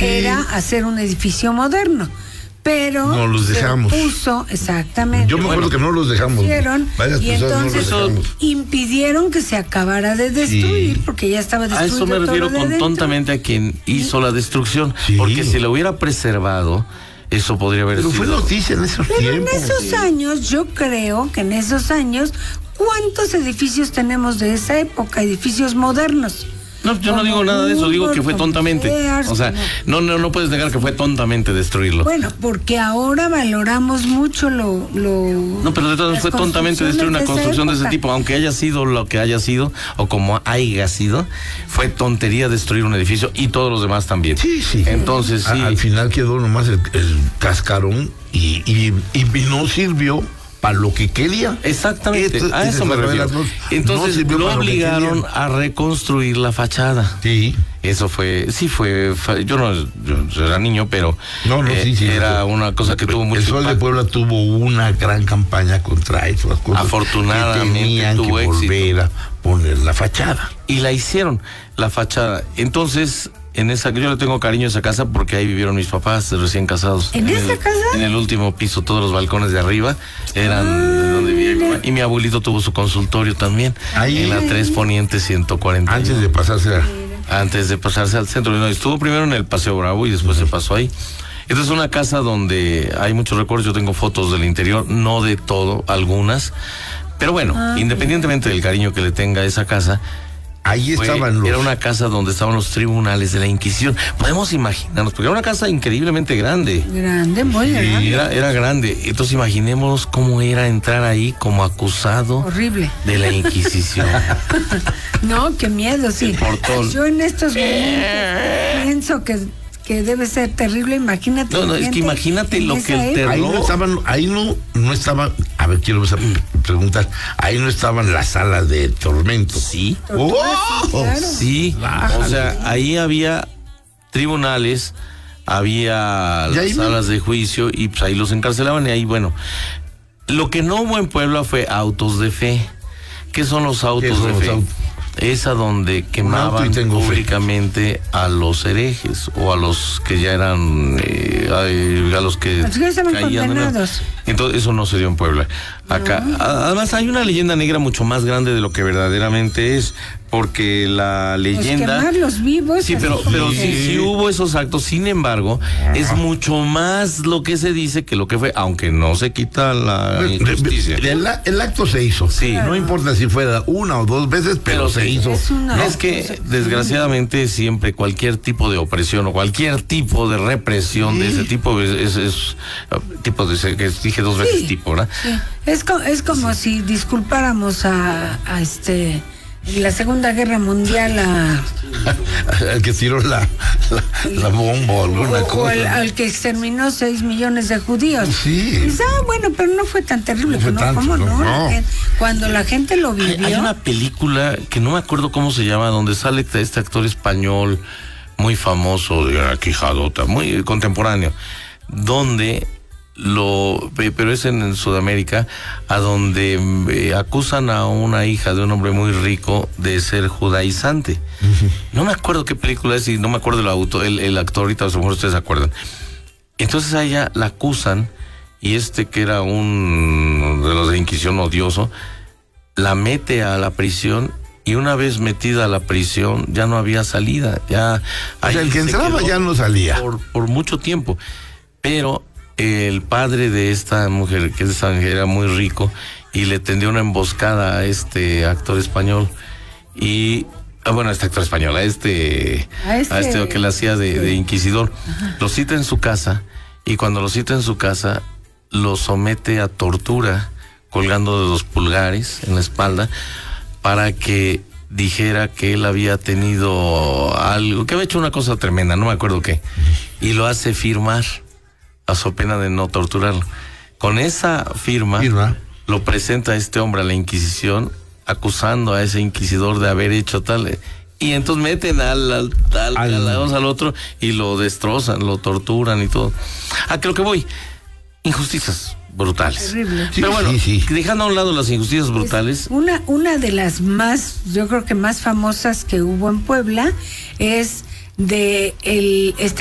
era hacer un edificio moderno. Pero no los dejamos. Exactamente. Yo me acuerdo que no los dejamos. Y entonces impidieron que se acabara de destruir, porque ya estaba destruido. A eso me refiero con tontamente a quien hizo la destrucción, porque si lo hubiera preservado, eso podría haber sido. Pero fue noticia en esos tiempos. En esos años, yo creo que en esos años, ¿cuántos edificios tenemos de esa época? Edificios modernos. No, yo no digo nada de eso, digo que fue tontamente. O sea, no puedes negar que fue tontamente destruirlo. Bueno, porque ahora valoramos mucho lo No, pero de todas fue tontamente destruir una construcción de ese tipo, aunque haya sido lo que haya sido, o como haya sido, fue tontería destruir un edificio y todos los demás también. Sí. Entonces, sí. Al final quedó nomás el cascarón y no sirvió para lo que quería. Exactamente, a eso me refiero. Entonces lo obligaron a reconstruir la fachada. Sí. Eso fue, yo era niño, pero era una cosa que tuvo mucho impacto. El Sol de Puebla tuvo una gran campaña contra esas cosas. Afortunadamente tenían tuvo que volver a poner la fachada. Y la hicieron, la fachada. Entonces, yo le tengo cariño a esa casa porque ahí vivieron mis papás recién casados. ¿En esa casa? En el último piso, todos los balcones de arriba eran donde vivía. Y mi abuelito tuvo su consultorio también. Ahí en la 3 Poniente 140. Antes de pasarse al centro. No, estuvo primero en el Paseo Bravo y después se pasó ahí. Esta es una casa donde hay muchos recuerdos. Yo tengo fotos del interior, no de todo, algunas. Pero bueno, independientemente del cariño que le tenga a esa casa, ahí era una casa donde estaban los tribunales de la Inquisición. Podemos imaginarnos, porque era una casa increíblemente grande. Muy grande. Era grande. Entonces imaginemos cómo era entrar ahí como acusado. Horrible. De la Inquisición. No, qué miedo, sí. Yo en estos momentos pienso que debe ser terrible, imagínate. No, es que imagínate lo que el terror. Ahí no estaban, a ver, quiero preguntar, ahí no estaban las salas de tormento. Sí. Claro. Sí. O sea, ahí había tribunales, había salas de juicio y pues ahí los encarcelaban y ahí, bueno. Lo que no hubo en Puebla fue autos de fe. ¿Qué son los autos de fe? Es a donde quemaban públicamente a los herejes o a los que ya eran a los que estaban condenados. Entonces eso no se dio en Puebla. Acá, además hay una leyenda negra mucho más grande de lo que verdaderamente es, porque la leyenda. Pues quemarlos vivos. Sí, pero sí hubo esos actos. Sin embargo, es mucho más lo que se dice que lo que fue, aunque no se quita la injusticia. El acto se hizo. Sí. No importa si fue una o dos veces, pero se hizo. Es que desgraciadamente siempre cualquier tipo de opresión o cualquier tipo de represión de ese tipo es tipo de que dije dos veces tipo, ¿verdad? Sí. Es como si disculpáramos a en la Segunda Guerra Mundial al que tiró la bomba o alguna cosa. Al que exterminó 6 millones de judíos. Sí. Bueno, pero no fue tan terrible. No fue tanto, ¿cómo no? Cuando la gente lo vivió. Hay una película que no me acuerdo cómo se llama, donde sale este actor español muy famoso de la Quijadota, muy contemporáneo, donde pero es en Sudamérica, a donde acusan a una hija de un hombre muy rico de ser judaizante. No me acuerdo qué película es y no me acuerdo el actor, ahorita a lo mejor ustedes se acuerdan. Entonces a ella la acusan y que era un de los de Inquisición odioso, la mete a la prisión y una vez metida a la prisión ya no había salida. El que entraba ya no salía. Por mucho tiempo. Pero el padre de esta mujer, que es extranjera, era muy rico y le tendió una emboscada a este actor español y este actor español, a este que le hacía de inquisidor. Ajá. Lo cita en su casa y cuando lo cita en su casa lo somete a tortura colgando de 2 pulgares en la espalda para que dijera que él había tenido algo, que había hecho una cosa tremenda, no me acuerdo qué, y lo hace firmar a su pena de no torturarlo. Con esa firma lo presenta este hombre a la Inquisición, acusando a ese inquisidor de haber hecho tal, y entonces meten al otro y lo destrozan, lo torturan y todo. ¿A lo que voy? Injusticias brutales. Terrible. Pero bueno, dejando a un lado las injusticias brutales. Una de las más, yo creo que más famosas que hubo en Puebla es de